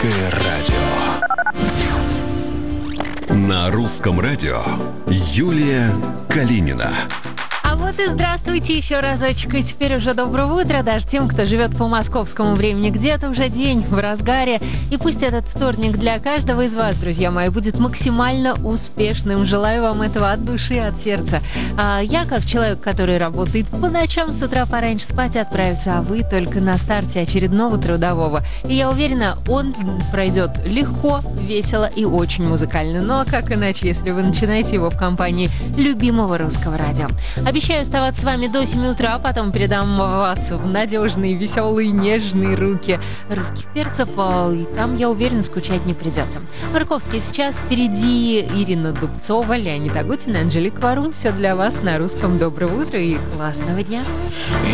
Русское радио. На русском радио Юлия Калинина. А вот и здравствуйте еще разочек. И теперь уже доброго утра даже тем, кто живет по московскому времени. Где-то уже день в разгаре. И пусть этот вторник для каждого из вас, друзья мои, будет максимально успешным. Желаю вам этого от души, от сердца. Я, как человек, который работает по ночам, с утра пораньше спать отправится, а вы только на старте очередного трудового. И я уверена, он пройдет легко, весело и очень музыкально. Ну а как иначе, если вы начинаете его в компании любимого русского радио. Обещаю оставаться с вами до 7 утра, потом передам вас в надежные, веселые, нежные руки русских перцев, и там, я уверена, скучать не придется. Марковский сейчас, впереди Ирина Дубцова, Леонид Агутин, Анжелика Варум. Все для вас на русском. Доброго утра и классного дня.